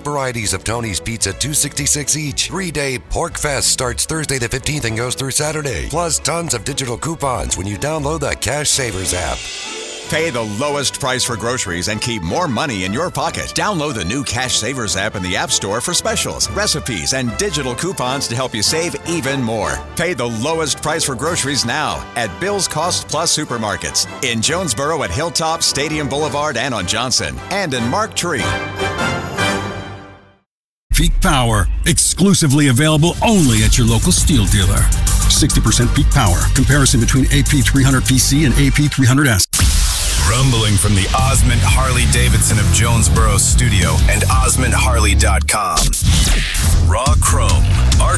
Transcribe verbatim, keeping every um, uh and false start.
varieties of Tony's Pizza, two sixty-six each. Three-day Pork Fest starts Thursday the fifteenth and goes through Saturday. Plus tons of digital coupons when you download the Cash Savers app. Pay the lowest price for groceries and keep more money in your pocket. Download the new Cash Savers app in the App Store for specials, recipes, and digital coupons to help you save even more. Pay the lowest price for groceries now at Bill's Cost Plus Supermarkets in Jonesboro at Hilltop, Stadium Boulevard, and on Johnson, and in Mark Tree. Peak Power, exclusively available only at your local Steel dealer. sixty percent peak power. Comparison between A P three hundred P C and A P three hundred S. Rumbling from the Osmond Harley-Davidson of Jonesboro studio and Osmond Harley dot com. Raw Chrome.